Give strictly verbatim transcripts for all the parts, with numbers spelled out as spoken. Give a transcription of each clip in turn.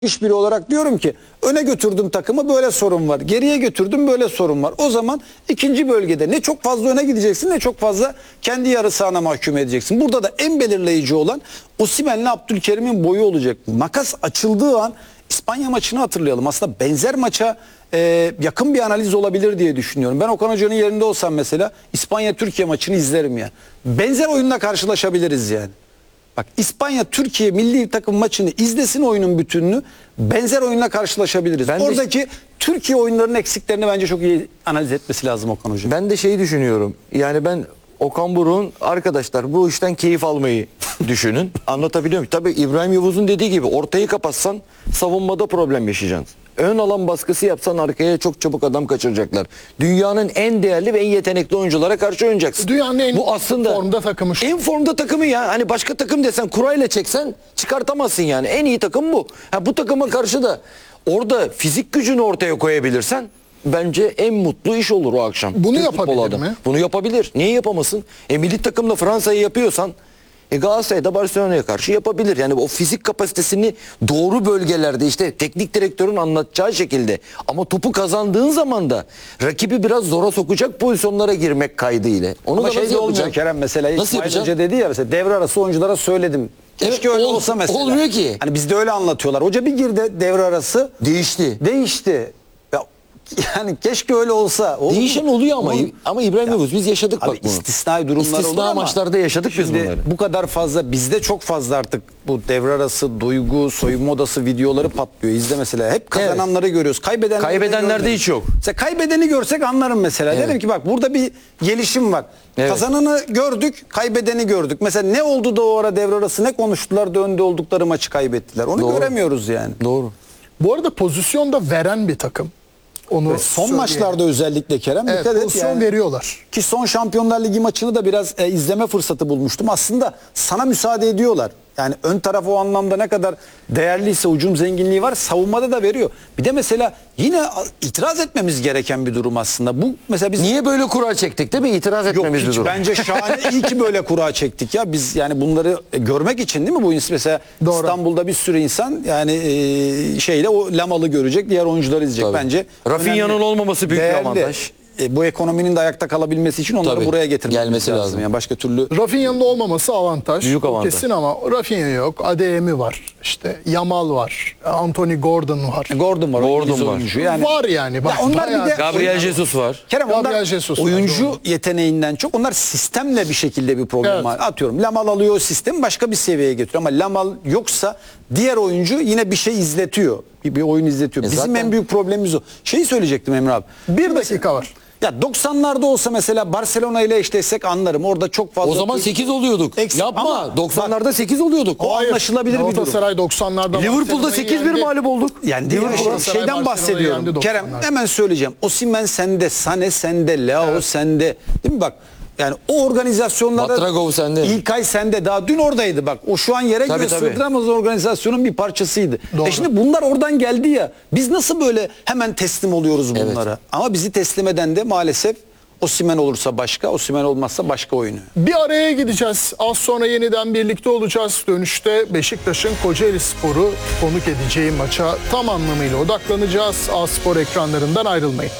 İş biri olarak diyorum ki öne götürdüm takımı, böyle sorun var. Geriye götürdüm, böyle sorun var. O zaman ikinci bölgede ne çok fazla öne gideceksin ne çok fazla kendi yarı sahana mahkum edeceksin. Burada da en belirleyici olan Osimhen'le Abdülkerim'in boyu olacak. Makas açıldığı an İspanya maçını hatırlayalım. Aslında benzer maça e, yakın bir analiz olabilir diye düşünüyorum. Ben Okan Hoca'nın yerinde olsam mesela İspanya-Türkiye maçını izlerim ya. Benzer oyunla karşılaşabiliriz yani. Bak, İspanya-Türkiye milli takım maçını izlesin, oyunun bütününü, benzer oyunla karşılaşabiliriz. Ben Oradaki de, Türkiye oyunlarının eksiklerini bence çok iyi analiz etmesi lazım Okan Hoca. Ben de şeyi düşünüyorum. Yani ben Okan Buruk'un arkadaşlar bu işten keyif almayı düşünün. Anlatabiliyor muyum? Tabii İbrahim Yavuz'un dediği gibi ortayı kapatsan savunmada problem yaşayacaksın. Ön alan baskısı yapsan arkaya çok çabuk adam kaçıracaklar. Dünyanın en değerli ve en yetenekli oyunculara karşı oynayacaksın. Dünyanın en bu aslında formda takımı. En formda takımı ya. Hani başka takım desen kurayla çeksen çıkartamazsın yani. En iyi takım bu. Ha, bu takıma karşı da orada fizik gücünü ortaya koyabilirsen bence en mutlu iş olur o akşam. Bunu Türk yapabilir futbol adamı. mi? Bunu yapabilir. Niye yapamasın? E milli takımda Fransa'yı yapıyorsan e Galatasaray'da Barcelona'ya karşı yapabilir. Yani o fizik kapasitesini doğru bölgelerde işte teknik direktörün anlatacağı şekilde, ama topu kazandığın zaman da rakibi biraz zora sokacak pozisyonlara girmek kaydıyla. Onu Ama da şey nasıl de olmuyor yapacaksın? Kerem, mesela Nasıl İsmail yapacaksın? Hoca dedi ya, mesela devre arası oyunculara söyledim. Keşke Evet, öyle ol- olsa mesela. olmuyor ki. Hani bizde öyle anlatıyorlar. Hoca bir girdi devre arası, Değişti. değişti. Ya, yani keşke öyle olsa. Olur Değişen mu? oluyor ama Onun- ama İbrahim Yavuz biz yaşadık Abi bak bunu. istisnai durumlar İstisna olur ama maçlarda yaşadık biz şimdi bunları. bu kadar fazla, bizde çok fazla artık bu devre arası duygu, soyunma odası videoları patlıyor. İzle mesela, hep kazananları görüyoruz. Kaybedenleri Kaybedenlerde görmedik. hiç yok. Mesela kaybedeni görsek anlarım mesela. Evet. Derim ki bak, burada bir gelişim var. Evet. Kazananı gördük, kaybedeni gördük. Mesela ne oldu da o ara devre arası, ne konuştular da önde oldukları maçı kaybettiler. Onu Doğru. göremiyoruz yani. Doğru. Bu arada pozisyonda veren bir takım. Onu Son söyleyelim. maçlarda özellikle Kerem, Evet, dikkat et pozisyon yani. veriyorlar. Ki son Şampiyonlar Ligi maçını da biraz e, izleme fırsatı bulmuştum. Aslında sana müsaade ediyorlar. Yani ön taraf o anlamda ne kadar değerliyse, ucum zenginliği var, savunmada da veriyor. Bir de mesela yine itiraz etmemiz gereken bir durum aslında. Bu mesela biz Niye böyle kura çektik değil mi? İtiraz Yok, etmemiz bir hiç durum. bence şahane, iyi ki böyle kura çektik ya. Biz yani bunları e, görmek için değil mi bu ins- mesela Doğru. İstanbul'da bir sürü insan yani e, şeyle o Lamal'ı görecek, diğer oyuncuları izleyecek. Tabii. Bence Rafinha'nın önemli, olmaması büyük bir değerli. avantaj. E, bu ekonominin de ayakta kalabilmesi için onları Tabii. buraya getirmemiz Gelmesi lazım. lazım. Yani başka türlü Rafinha'nın olmaması avantaj. Büyük O avantaj. kesin, ama Rafinha yok. Adeyemi var. İşte Yamal var. Anthony Gordon var. Gordon var. Gordon İngiliz var. oyuncu. Yani Var yani. Bak, Ya onlar bir bayağı- de- Gabriel Jesus var. Kerem, Gabriel onlar Jesus var, oyuncu doğru. yeteneğinden çok onlar sistemle bir şekilde bir problem Evet. var. Atıyorum Lamal alıyor, o sistemi başka bir seviyeye getiriyor, ama Lamal yoksa diğer oyuncu yine bir şey izletiyor. Bir, bir oyun izletiyor. E Bizim zaten- en büyük problemimiz o. Şeyi söyleyecektim Emre abi. Bir dakika var. Ya doksanlarda olsa mesela Barcelona ile eşleşsek anlarım. Orada çok fazla O zaman sekiz oluyorduk. Eksik- Yapma. ama doksanlarda sekiz oluyorduk. O anlaşılabilir bir durum. Galatasaray doksanlarda Liverpool'da Barcelona'yı sekiz bir yendi. mağlup olduk. Yani değil mi? Galatasaray Şey- şeyden Barcelona'yı bahsediyorum. yendi Kerem doksanlarda. hemen söyleyeceğim. Osimhen sende, Sane sende, Leao sende. Değil mi bak? Yani o organizasyonlarda Matragov sende. İlkay sende. Daha dün oradaydı bak. O şu an yere Tabii, göz tabii. sığdıramaz organizasyonun bir parçasıydı. Doğru. E şimdi bunlar oradan geldi ya. Biz nasıl böyle hemen teslim oluyoruz bunlara? Ama bizi teslim eden de maalesef Osimhen olursa başka, Osimhen olmazsa başka oyunu. Bir araya gideceğiz. Az sonra yeniden birlikte olacağız. Dönüşte Beşiktaş'ın Kocaelispor'u konuk edeceği maça tam anlamıyla odaklanacağız. A-Spor ekranlarından ayrılmayın.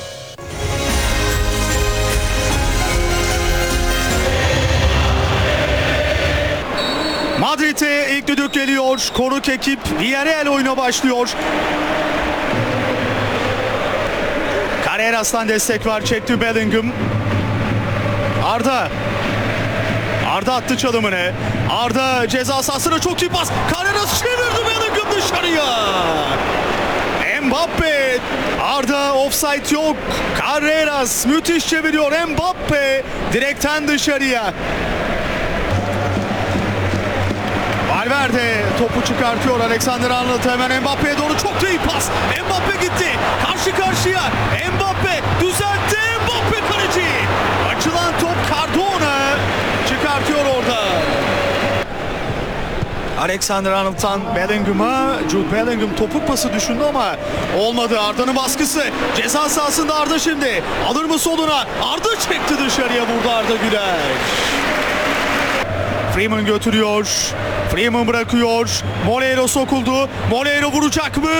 Madrid'e ilk düdük geliyor. Konuk ekip Villarreal oyuna başlıyor. Carreras'tan destek var. Çekti Bellingham. Arda. Arda attı çalımını. Arda ceza sahasına çok iyi pas. Carreras çevirdi, Bellingham dışarıya. Mbappe. Arda, offside yok. Carreras müthiş çeviriyor. Mbappe direkten dışarıya. Valverde topu çıkartıyor. Alexander Arnold hemen Mbappe'ye doğru, çok da iyi pas. Mbappe gitti. Karşı karşıya. Mbappe düzeltti. Mbappe kaleci. Açılan top Cardona çıkartıyor orada. Alexander Arnold'tan Bellingham'a. Jude Bellingham topuk pası düşündü ama olmadı. Arda'nın baskısı. Ceza sahasında Arda şimdi. Alır mı soluna? Arda çekti dışarıya, vurdu Arda Güler. Freeman götürüyor. Freeman bırakıyor. Moreira sokuldu. Moreira vuracak mı?